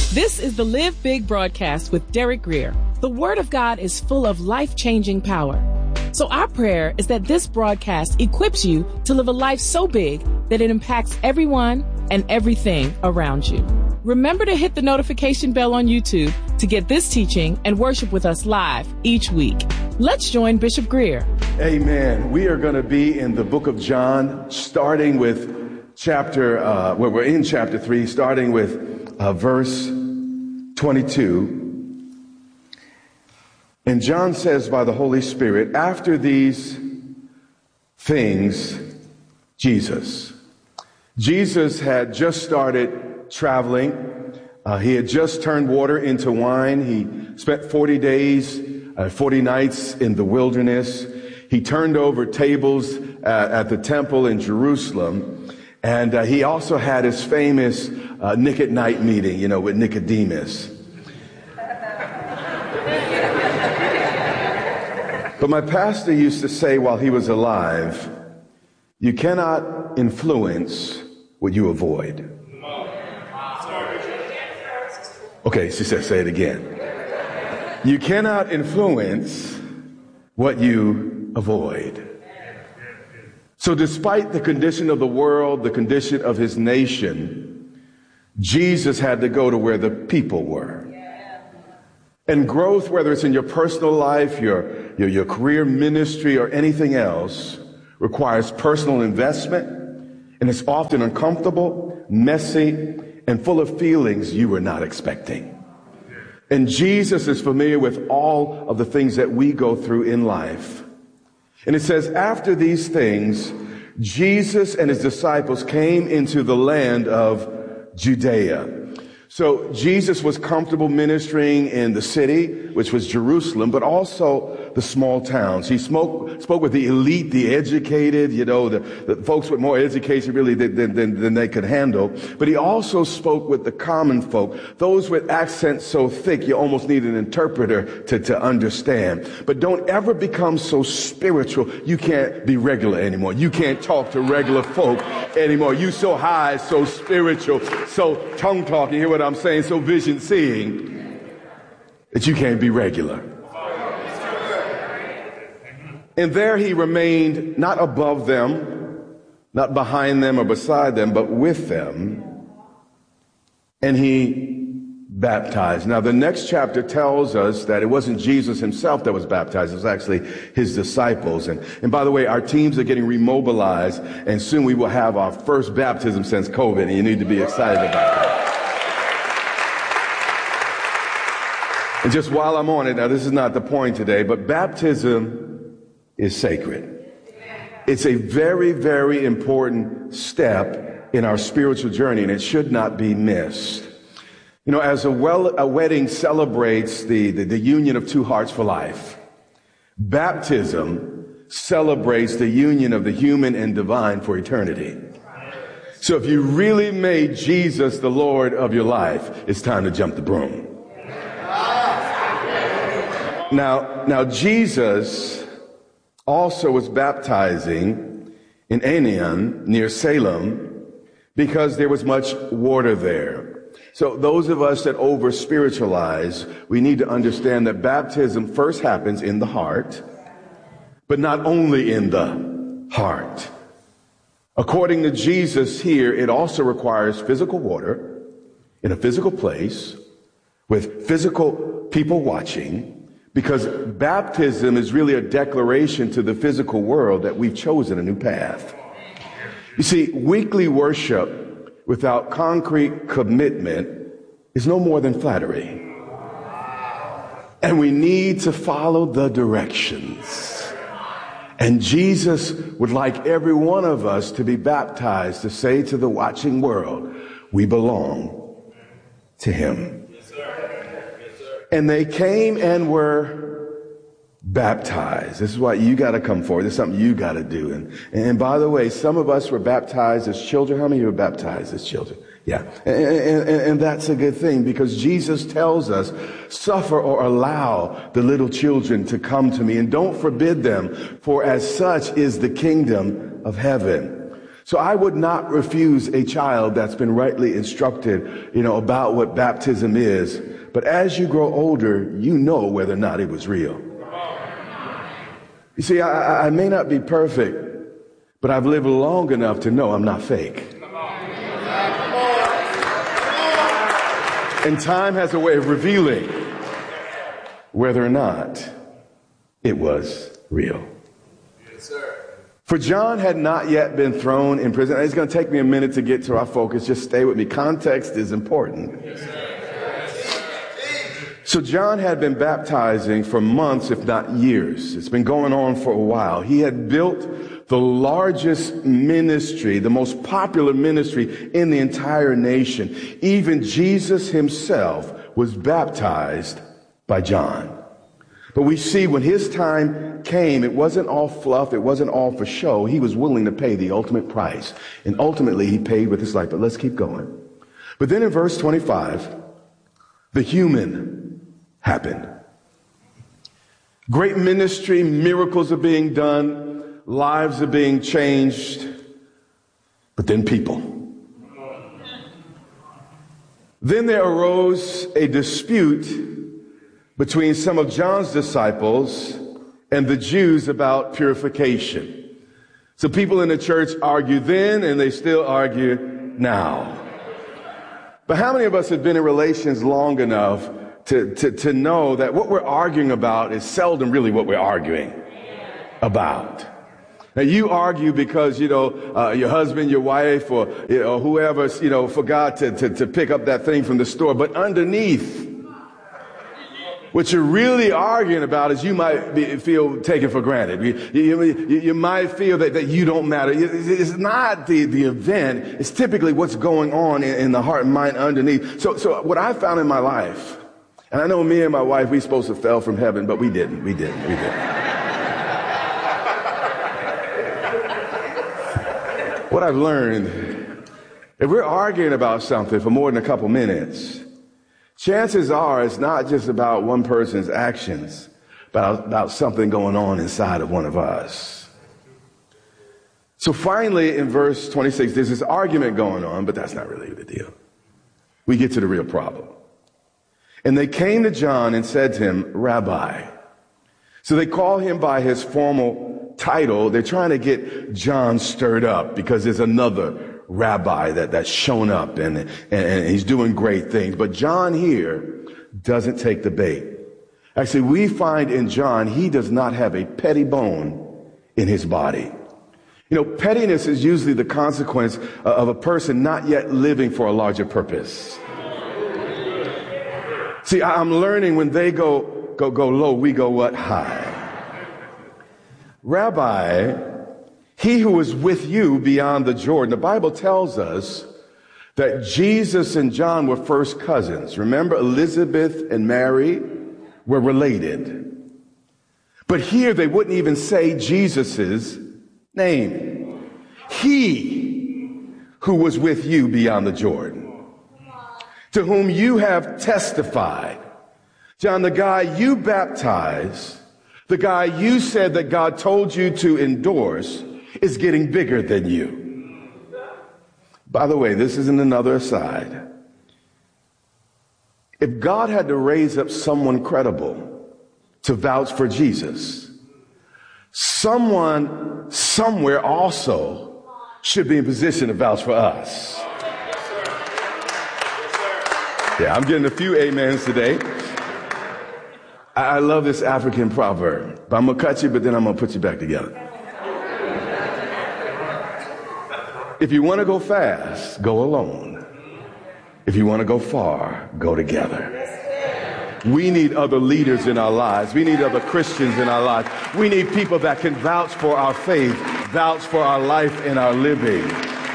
This is the Live Big broadcast with Derek Grier. The Word of God is full of life-changing power. So our prayer is that this broadcast equips you to live a life so big that it impacts everyone and everything around you. Remember to hit the notification bell on YouTube to get this teaching and worship with us live each week. Let's join Bishop Grier. Amen. We are going to be in the book of John, starting with we're in chapter 3, starting with verse 22. And John says by the Holy Spirit, after these things, Jesus had just started traveling. He had just turned water into wine. He spent 40 days, 40 nights in the wilderness. He turned over tables at the temple in Jerusalem. And he also had his famous Nick at Night meeting, with Nicodemus. But my pastor used to say while he was alive, you cannot influence what you avoid. Okay, she said, say it again. You cannot influence what you avoid. So despite the condition of the world, the condition of his nation, Jesus had to go to where the people were. And growth, whether it's in your personal life, your career, ministry, or anything else, requires personal investment. And it's often uncomfortable, messy, and full of feelings you were not expecting. And Jesus is familiar with all of the things that we go through in life. And it says, after these things, Jesus and his disciples came into the land of Judea. So Jesus was comfortable ministering in the city, which was Jerusalem, but also the small towns. He spoke with the elite, the educated, the folks with more education really than they could handle. But he also spoke with the common folk, those with accents so thick you almost need an interpreter to understand. But don't ever become so spiritual you can't be regular anymore. You can't talk to regular folk anymore. You so high, so spiritual, so tongue talking. You hear what I'm saying? So vision seeing that you can't be regular. And there he remained not above them, not behind them or beside them, but with them. And he baptized. Now the next chapter tells us that it wasn't Jesus himself that was baptized. It was actually his disciples. And by the way, our teams are getting remobilized, and soon we will have our first baptism since COVID, and you need to be excited about that. And just while I'm on it, now this is not the point today, but baptism is sacred. It's a very, very important step in our spiritual journey, and it should not be missed. As a wedding celebrates the union of two hearts for life, baptism celebrates the union of the human and divine for eternity. So if you really made Jesus the Lord of your life, it's time to jump the broom. Now Jesus also was baptizing in Aenon near Salem because there was much water there. So those of us that over spiritualize, we need to understand that baptism first happens in the heart, but not only in the heart. According to Jesus here, it also requires physical water in a physical place with physical people watching, because baptism is really a declaration to the physical world that we've chosen a new path. You see, weekly worship without concrete commitment is no more than flattery. And we need to follow the directions. And Jesus would like every one of us to be baptized, to say to the watching world, we belong to him. And they came and were baptized. This is why you got to come forward. This is something you got to do. And by the way, some of us were baptized as children. How many of you were baptized as children? Yeah. And that's a good thing, because Jesus tells us, suffer or allow the little children to come to me, and don't forbid them, for as such is the kingdom of heaven. So I would not refuse a child that's been rightly instructed, about what baptism is. But as you grow older, you know whether or not it was real. You see, I may not be perfect, but I've lived long enough to know I'm not fake. And time has a way of revealing whether or not it was real. Yes, sir. For John had not yet been thrown in prison. It's going to take me a minute to get to our focus. Just stay with me. Context is important. Yes, sir. So John had been baptizing for months, if not years. It's been going on for a while. He had built the largest ministry, the most popular ministry in the entire nation. Even Jesus himself was baptized by John. But we see when his time came, it wasn't all fluff. It wasn't all for show. He was willing to pay the ultimate price. And ultimately, he paid with his life. But let's keep going. But then in verse 25, the human happened. Great ministry, miracles are being done, lives are being changed. But then people. Then there arose a dispute between some of John's disciples and the Jews about purification. So people in the church argue then, and they still argue now. But how many of us have been in relations long enough to know that what we're arguing about is seldom really what we're arguing about? Now, you argue because, your husband, your wife, or whoever, forgot to pick up that thing from the store. But underneath, what you're really arguing about is you might feel taken for granted. You might feel that you don't matter. It's not the event. It's typically what's going on in the heart and mind underneath. So what I found in my life, and I know me and my wife, we supposed to fell from heaven, but we didn't. What I've learned, if we're arguing about something for more than a couple minutes, chances are it's not just about one person's actions, but about something going on inside of one of us. So finally, in verse 26, there's this argument going on, but that's not really the deal. We get to the real problem. And they came to John and said to him, Rabbi. So they call him by his formal title. They're trying to get John stirred up because there's another rabbi that's shown up and he's doing great things. But John here doesn't take the bait. Actually, we find in John, he does not have a petty bone in his body. Pettiness is usually the consequence of a person not yet living for a larger purpose. See, I'm learning when they go low, we go what? High. Rabbi, he who was with you beyond the Jordan. The Bible tells us that Jesus and John were first cousins. Remember, Elizabeth and Mary were related. But here they wouldn't even say Jesus's name. He who was with you beyond the Jordan, to whom you have testified. John, the guy you baptized, the guy you said that God told you to endorse, is getting bigger than you. By the way, this isn't another aside. If God had to raise up someone credible to vouch for Jesus, someone somewhere also should be in position to vouch for us. Yeah, I'm getting a few amens today. I love this African proverb. But I'm going to cut you, but then I'm going to put you back together. If you want to go fast, go alone. If you want to go far, go together. We need other leaders in our lives. We need other Christians in our lives. We need people that can vouch for our faith, vouch for our life and our living.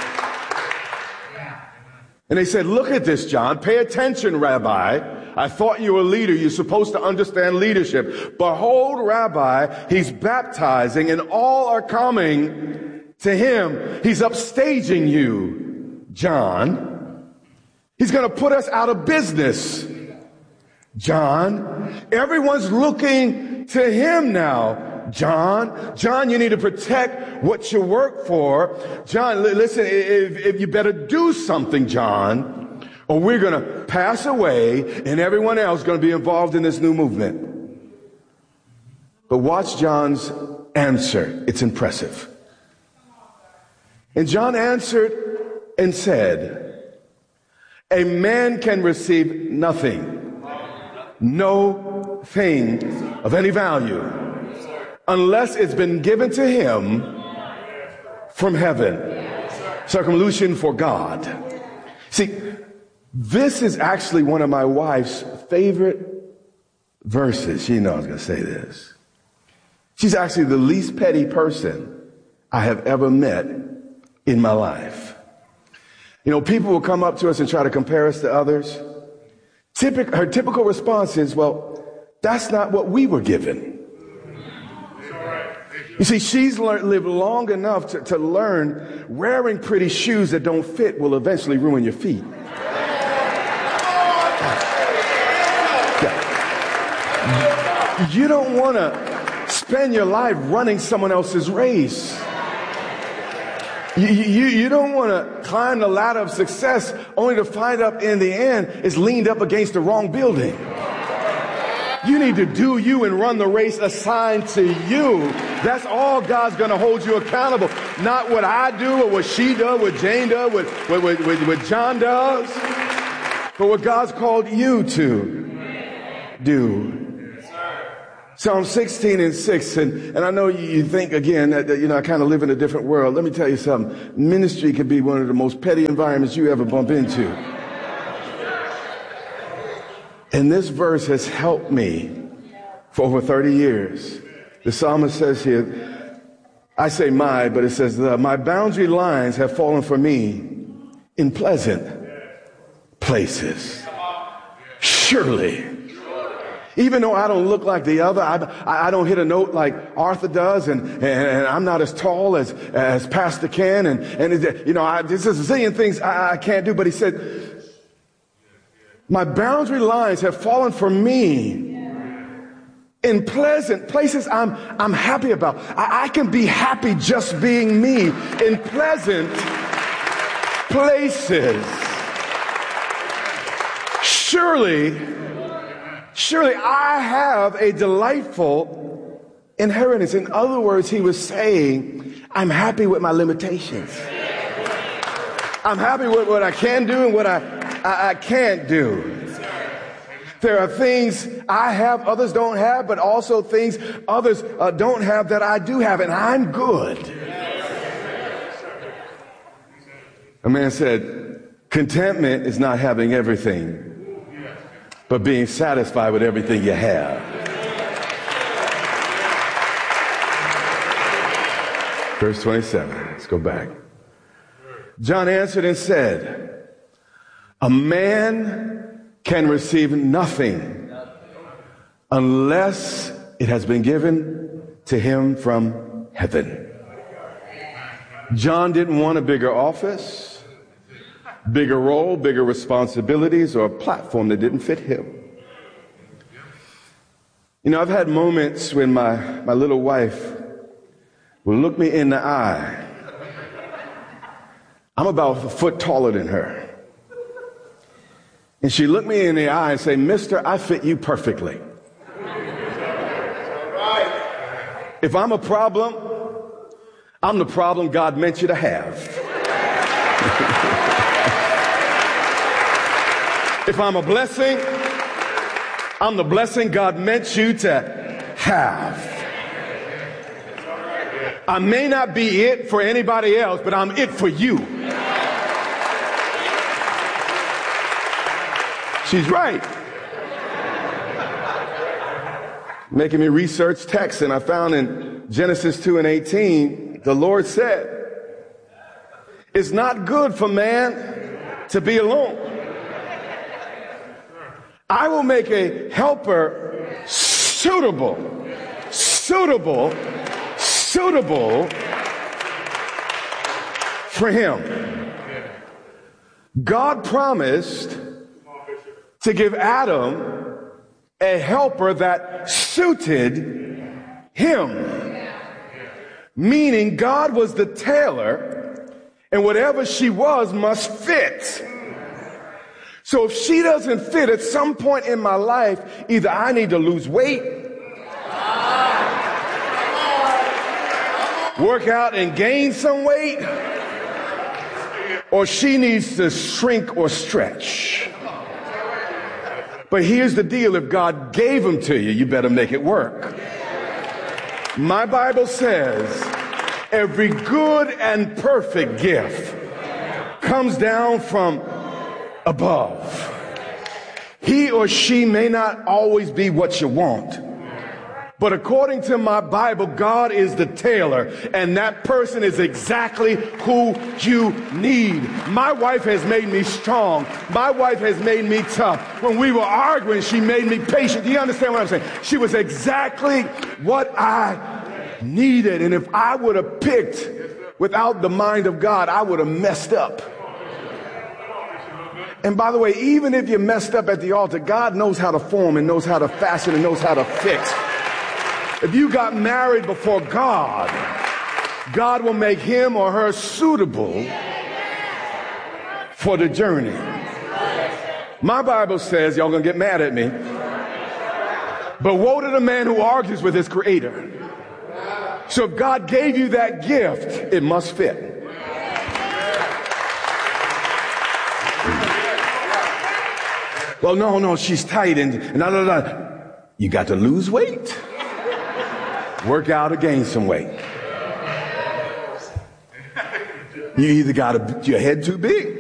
And they said, look at this, John. Pay attention, Rabbi. I thought you were a leader. You're supposed to understand leadership. Behold, Rabbi, he's baptizing and all are coming to him. He's upstaging you, John. He's going to put us out of business, John. Everyone's looking to him now, John, you need to protect what you work for. John, listen, if you better do something, John, or we're going to pass away and everyone else is going to be involved in this new movement. But watch John's answer. It's impressive. And John answered and said, a man can receive nothing, no thing of any value, unless it's been given to him from heaven. Circumlocution for God. See, this is actually one of my wife's favorite verses. She knows I was going to say this. She's actually the least petty person I have ever met in my life. You know, people will come up to us and try to compare us to others. Her typical response is, well, that's not what we were given. You see, she's lived long enough to learn wearing pretty shoes that don't fit will eventually ruin your feet. You don't want to spend your life running someone else's race. You don't want to climb the ladder of success only to find up in the end it's leaned up against the wrong building. You need to do you and run the race assigned to you. That's all God's going to hold you accountable. Not what I do or what she does, what Jane does, what John does, but what God's called you to do. Psalm 16:6, and I know you think again that I kind of live in a different world. Let me tell you something. Ministry can be one of the most petty environments you ever bump into. And this verse has helped me for over 30 years. The psalmist says here, I say my, but it says, my boundary lines have fallen for me in pleasant places. Surely. Even though I don't look like the other, I don't hit a note like Arthur does, and I'm not as tall as Pastor Ken, this is a zillion things I can't do. But he said, my boundary lines have fallen for me in pleasant places I'm happy about. I can be happy just being me in pleasant places. Surely I have a delightful inheritance. In other words, he was saying, I'm happy with my limitations. I'm happy with what I can do and what I can't do. There are things I have others don't have, but also things others don't have that I do have, and I'm good. A man said, contentment is not having everything, but being satisfied with everything you have. Verse 27, let's go back. John answered and said, a man can receive nothing unless it has been given to him from heaven. John didn't want a bigger office, bigger role, bigger responsibilities, or a platform that didn't fit him. You know, I've had moments when my little wife will look me in the eye. I'm about a foot taller than her. And she looked me in the eye and say, Mister, I fit you perfectly. If I'm a problem, I'm the problem God meant you to have. If I'm a blessing, I'm the blessing God meant you to have. I may not be it for anybody else, but I'm it for you. She's right. Making me research text, and I found in Genesis 2:18, the Lord said, it's not good for man to be alone. I will make a helper suitable for him. God promised to give Adam a helper that suited him. Meaning God was the tailor, and whatever she was must fit. So if she doesn't fit at some point in my life, either I need to lose weight, work out and gain some weight, or she needs to shrink or stretch. But here's the deal. If God gave them to you, you better make it work. My Bible says every good and perfect gift comes down from above. He or she may not always be what you want, but according to my Bible, God is the tailor, and that person is exactly who you need. My wife has made me strong. My wife has made me tough. When we were arguing, she made me patient. Do you understand what I'm saying? She was exactly what I needed. And if I would have picked without the mind of God, I would have messed up. And by the way, even if you messed up at the altar, God knows how to form and knows how to fashion and knows how to fix. If you got married before God, God will make him or her suitable for the journey. My Bible says, y'all gonna get mad at me, but woe to the man who argues with his creator. So if God gave you that gift, it must fit. Well, no, she's tight and no. You got to lose weight. Work out or gain some weight. You either got your head too big